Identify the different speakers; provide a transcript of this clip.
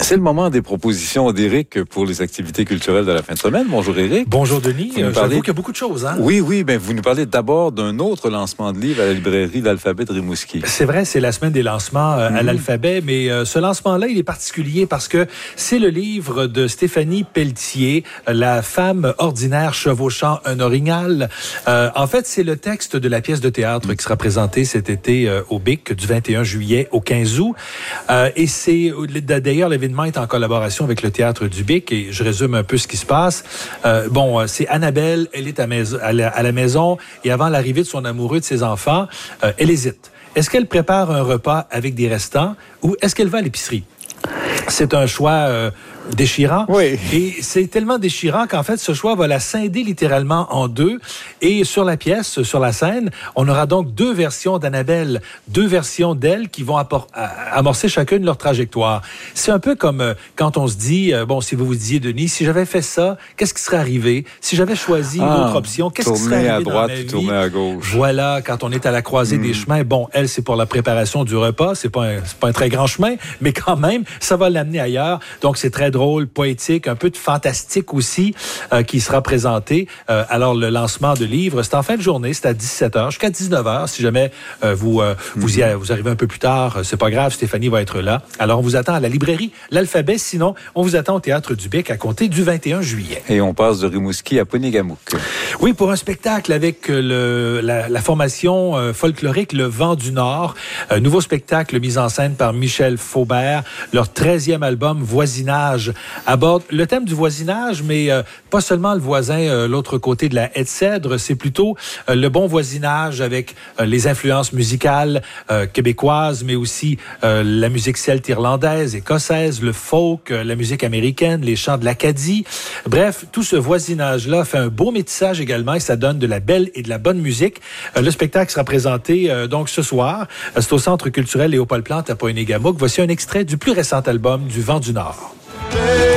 Speaker 1: C'est le moment des propositions d'Éric pour les activités culturelles de la fin de semaine. Bonjour Éric.
Speaker 2: Bonjour Denis. J'avoue qu'il y a beaucoup de choses. Hein?
Speaker 1: Oui, vous nous parlez d'abord d'un autre lancement de livre à la librairie l'Alphabet de Rimouski.
Speaker 2: C'est vrai, c'est la semaine des lancements à l'Alphabet, mais ce lancement-là, il est particulier parce que c'est le livre de Stéphanie Pelletier, La femme ordinaire chevauchant un orignal. En fait, c'est le texte de la pièce de théâtre qui sera présentée cet été au BIC du 21 juillet au 15 août. Et c'est d'ailleurs l'événement est en collaboration avec le Théâtre du Bic et je résume un peu ce qui se passe. C'est Annabelle, elle est à la maison et avant l'arrivée de son amoureux, de ses enfants, elle hésite. Est-ce qu'elle prépare un repas avec des restants ou est-ce qu'elle va à l'épicerie? C'est un choix déchirant.
Speaker 1: Oui.
Speaker 2: Et c'est tellement déchirant qu'en fait, ce choix va la scinder littéralement en deux. Et sur la pièce, sur la scène, on aura donc deux versions d'Annabelle, deux versions d'elle qui vont amorcer chacune leur trajectoire. C'est un peu comme quand on se dit, si vous vous disiez, Denis, si j'avais fait ça, qu'est-ce qui serait arrivé? Si j'avais choisi une autre option, qu'est-ce qui serait arrivé
Speaker 1: tourner à droite
Speaker 2: dans ma vie?
Speaker 1: Tourner à gauche.
Speaker 2: Voilà, quand on est à la croisée des chemins, elle, c'est pour la préparation du repas. C'est pas un très grand chemin, mais quand même, ça va l'amener ailleurs. Donc, c'est très drôle, poétique, un peu de fantastique aussi qui sera présenté. Alors, le lancement de livre, c'est en fin de journée, c'est à 17h jusqu'à 19h. Si jamais vous arrivez un peu plus tard, c'est pas grave, Stéphanie va être là. Alors, on vous attend à la librairie l'Alphabet. Sinon, on vous attend au Théâtre du Bic à compter du 21 juillet.
Speaker 1: Et on passe de Rimouski à Ponigamouk.
Speaker 2: Oui, pour un spectacle avec la formation folklorique Le Vent du Nord. Nouveau spectacle mis en scène par Michel Faubert. Leur 13e album, Voisinage, aborde le thème du voisinage, mais pas seulement le voisin l'autre côté de la haie de cèdre, c'est plutôt le bon voisinage avec les influences musicales québécoises, mais aussi la musique celte irlandaise, écossaise, le folk, la musique américaine, les chants de l'Acadie. Bref, tout ce voisinage-là fait un beau métissage également et ça donne de la belle et de la bonne musique. Le spectacle sera présenté donc ce soir. C'est au Centre culturel Léopold Plante à Ponigamouk. Voici un extrait du plus récent album du Vent du Nord.